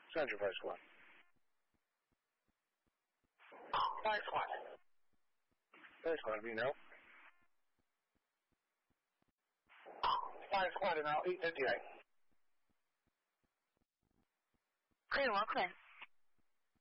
Central Fire Squad. Fire Squad. Fire Squad, we know. Fire Squad in our 858. Clear, well, clear.